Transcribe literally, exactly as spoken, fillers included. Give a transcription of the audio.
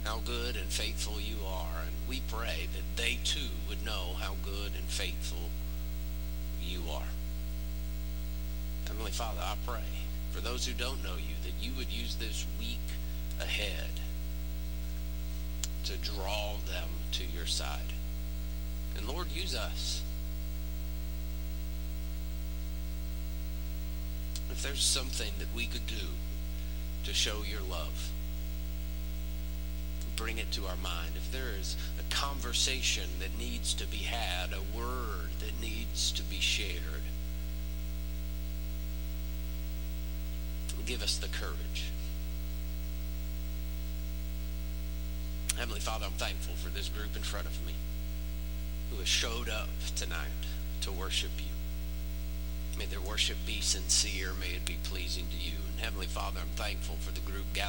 how good and faithful you are. And we pray that they too would know how good and faithful you are. Heavenly Father, I pray for those who don't know you that you would use this week ahead to draw them to your side. And Lord, use us. If there's something that we could do to show your love, bring it to our mind. If there is a conversation that needs to be had, a word that needs to be shared, give us the courage. Heavenly Father, I'm thankful for this group in front of me who has showed up tonight to worship you. May their worship be sincere. May it be pleasing to you. And Heavenly Father, I'm thankful for the group gathered